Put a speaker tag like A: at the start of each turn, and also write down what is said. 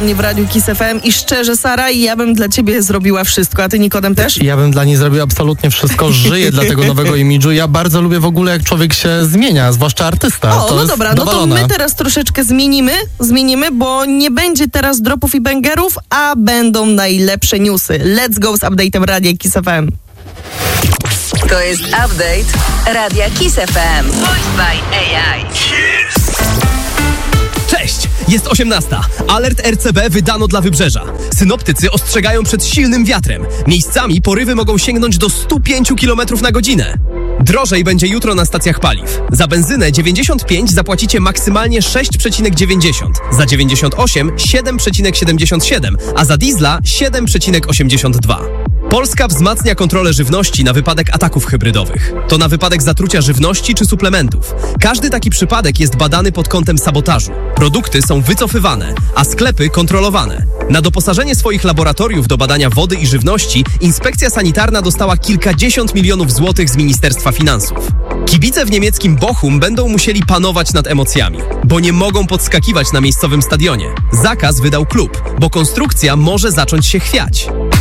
A: Nie w Radiu Kiss FM i szczerze, Sara, ja bym dla ciebie zrobiła wszystko, a ty, Nikodem, też?
B: Ja bym dla niej zrobił absolutnie wszystko, żyję dla tego nowego imidżu. Ja bardzo lubię w ogóle, jak człowiek się zmienia, zwłaszcza artysta.
A: No dobra, no to my teraz troszeczkę zmienimy, bo nie będzie teraz dropów i bangerów, a będą najlepsze newsy. Let's go z update'em Radia Kiss FM.
C: To jest update Radia Kiss FM. Voiced by AI.
D: Cześć! Jest 18. Alert RCB wydano dla Wybrzeża. Synoptycy ostrzegają przed silnym wiatrem. Miejscami porywy mogą sięgnąć do 105 km na godzinę. Drożej będzie jutro na stacjach paliw. Za benzynę 95 zapłacicie maksymalnie 6,90, za 98 7,77, a za diesla 7,82. Polska wzmacnia kontrolę żywności na wypadek ataków hybrydowych. To na wypadek zatrucia żywności czy suplementów. Każdy taki przypadek jest badany pod kątem sabotażu. Produkty są wycofywane, a sklepy kontrolowane. Na doposażenie swoich laboratoriów do badania wody i żywności inspekcja sanitarna dostała kilkadziesiąt milionów złotych z Ministerstwa Finansów. Kibice w niemieckim Bochum będą musieli panować nad emocjami, bo nie mogą podskakiwać na miejscowym stadionie. Zakaz wydał klub, bo konstrukcja może zacząć się chwiać.